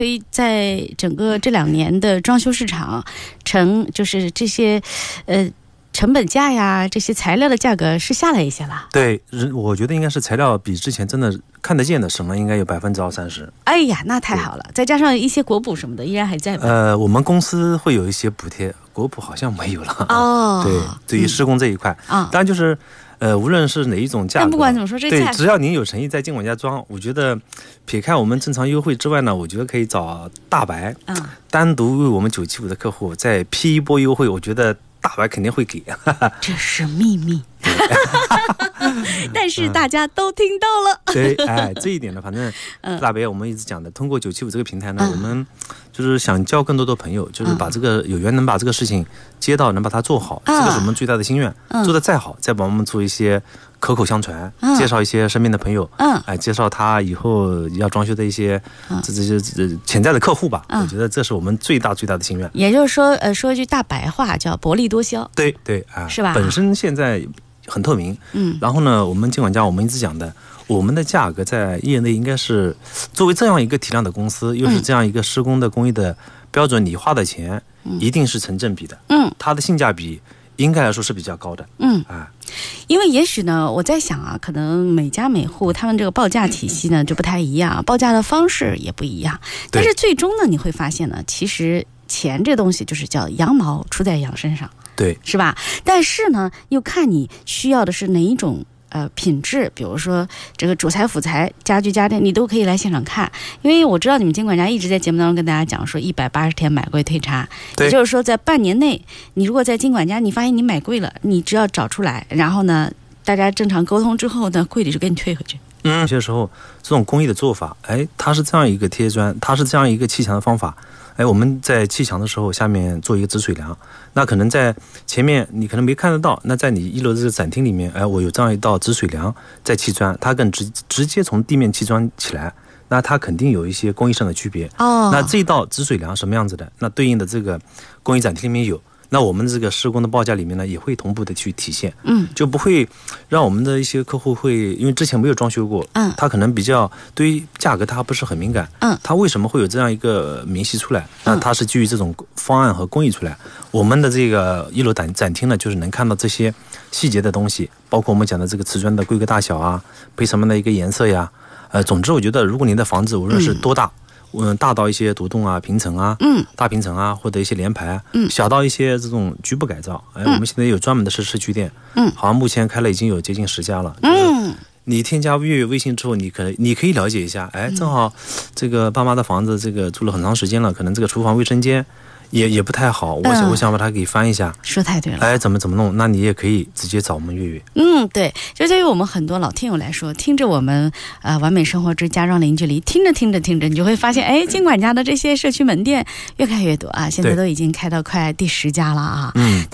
所以在整个这2年的装修市场，就是这些成本价呀，这些材料的价格是下来一些了。 对，我觉得应该是材料比之前真的看得见的省了应该有20%-30%。 哎呀，那太好了！再加上一些国补什么的依然还在吧？ 我们公司会有一些补贴，国补好像没有了。 哦， 对，对于施工这一块啊，当然就是无论是哪一种价格， 但不管怎么说， 对，只要您有诚意在尽管家装，我觉得撇开我们正常优惠之外呢，我觉得可以找大白，单独为我们975的客户再批一波优惠，我觉得大白肯定会给。 这是秘密。但是大家都听到了。 对，哎，这一点呢，反正大白我们一直讲的，通过975这个平台呢，我们就是想交更多的朋友，就是把这个有缘能把这个事情接到，能把它做好，这个是我们最大的心愿。做得再好，再帮我们做一些口相传，介绍一些身边的朋友，介绍他以后要装修的一些这些潜在的客户吧。我觉得这是我们最大的心愿。 也就是说，说一句大白话，叫薄利多销。 对对啊， 是吧？ 本身现在很透明，然后呢，我们尽管家我们一直讲的，我们的价格在业内应该是作为这样一个体量的公司，又是这样一个施工的工艺的标准，你花的钱一定是成正比的，它的性价比应该来说是比较高的， 因为也许呢，我在想啊，可能每家每户他们这个报价体系呢就不太一样，报价的方式也不一样，但是最终呢，你会发现呢，其实钱这东西就是叫羊毛出在羊身上。 对， 是吧？但是呢，又看你需要的是哪一种品质，比如说这个主材辅材家具家电，你都可以来现场看。因为我知道你们经管家一直在节目当中跟大家讲说180天买贵退差，也就是说在半年内，你如果在经管家你发现你买贵了，你只要找出来，然后呢大家正常沟通之后呢，柜里就给你退回去。 有些时候这种工艺的做法，它是这样一个贴砖，它是这样一个砌墙的方法。我们在砌墙的时候，下面做一个止水梁，那可能在前面你可能没看得到，那在你1楼这个展厅里面，我有这样一道止水梁在砌砖，它更直接从地面砌砖起来，那它肯定有一些工艺上的区别。那这一道止水梁什么样子的，那对应的这个工艺展厅里面有。那我们这个施工的报价里面呢，也会同步的去体现，就不会让我们的一些客户会，因为之前没有装修过，他可能比较对于价格他不是很敏感，他为什么会有这样一个明细出来？那他是基于这种方案和工艺出来。我们的这个1楼展厅呢，就是能看到这些细节的东西，包括我们讲的这个瓷砖的规格大小啊，配什么的一个颜色呀，总之我觉得如果您的房子无论是多大。大到一些独栋啊、平层啊、大平层啊，或者一些联排，小到一些这种局部改造，我们现在有专门的社区店，好像目前开了已经有接近10家了。你添加月月微信之后，你可以了解一下，正好这个爸妈的房子这个住了很长时间了，可能这个厨房卫生间也不太好，我想把它给翻一下。 说太对了。 怎么弄？那你也可以直接找我们月月。 对，就对于我们很多老听友来说，听着我们完美生活之家装零距离，听着，你就会发现，经管家的这些社区门店越开越多啊，现在都已经开到快第10家了啊。